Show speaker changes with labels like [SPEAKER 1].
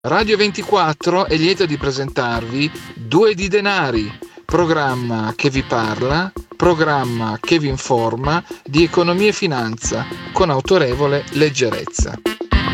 [SPEAKER 1] Radio 24 è lieto di presentarvi Due di Denari, programma che vi parla, programma che vi informa di economia e finanza con autorevole leggerezza.